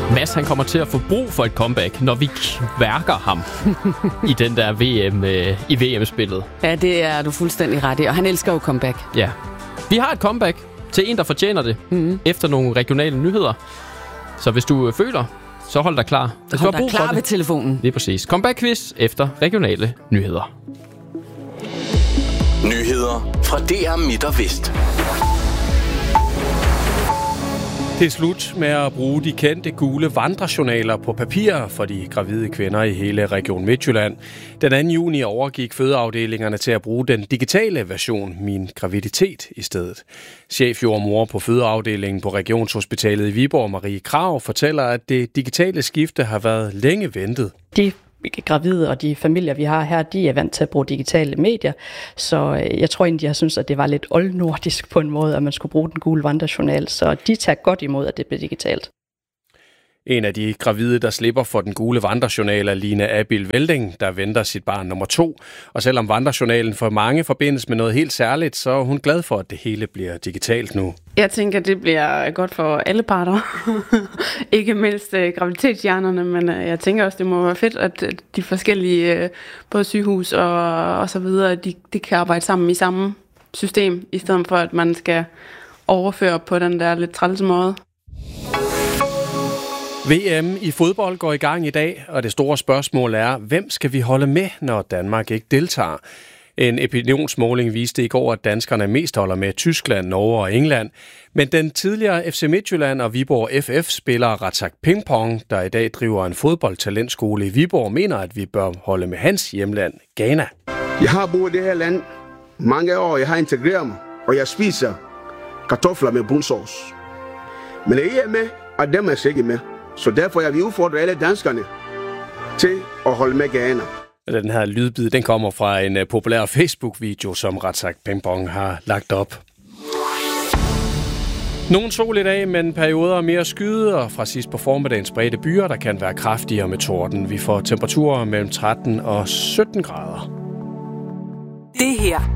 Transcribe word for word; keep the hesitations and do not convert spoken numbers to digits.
Mads, han kommer til at få brug for et comeback, når vi kværker ham i den der V M, øh, i V M-spillet. Ja, det er du fuldstændig ret i, og han elsker jo comeback. Ja. Vi har et comeback til en, der fortjener det, mm-hmm. efter nogle regionale nyheder. Så hvis du øh, føler, så hold dig klar. Hvis hold dig klar ved telefonen. Lige præcis. Comeback-quiz efter regionale nyheder. Nyheder fra D R Midt og Vest. Det er slut med at bruge de kendte gule vandrejournaler på papir for de gravide kvinder i hele Region Midtjylland. Den anden juni overgik fødeafdelingerne til at bruge den digitale version Min Graviditet i stedet. Chefjordmor på fødeafdelingen på Regionshospitalet i Viborg, Marie Krag, fortæller, at det digitale skifte har været længe ventet. De gravide og de familier, vi har her, de er vant til at bruge digitale medier, så jeg tror egentlig, de har syntes, at det var lidt oldnordisk på en måde, at man skulle bruge den gule vandrejournal, så de tager godt imod, at det bliver digitalt. En af de gravide, der slipper for den gule vandrejournal, er Line Abil Velding, der venter sit barn nummer to. Og selvom vandrejournalen for mange forbindes med noget helt særligt, så er hun glad for, at det hele bliver digitalt nu. Jeg tænker, at det bliver godt for alle parter. Ikke mindst uh, graviditetshjernerne, men uh, jeg tænker også, det må være fedt, at uh, de forskellige, uh, både sygehus og, og så videre, de, de kan arbejde sammen i samme system, i stedet for, at man skal overføre på den der lidt trælse måde. V M i fodbold går i gang i dag, og det store spørgsmål er, hvem skal vi holde med, når Danmark ikke deltager? En opinionsmåling viste i går, at danskerne mest holder med Tyskland, Norge og England. Men den tidligere F C Midtjylland og Viborg F F-spiller Razak Pingpong, der i dag driver en fodboldtalentskole i Viborg, mener, at vi bør holde med hans hjemland, Ghana. Jeg har boet i det her land mange år, jeg har integreret mig, og jeg spiser kartofler med brunsauce. Men jeg er med, og dem er ikke med. Så derfor er vi udfordret alle danskerne til at holde med Ghana. Den her lydbid, den kommer fra en populær Facebook-video, som Razak Pingpong har lagt op. Nogle sol i dag, men perioder mere skyde, og fra sidst på formiddagen spredte byer, der kan være kraftigere med torden. Vi får temperaturer mellem tretten og sytten grader. Det her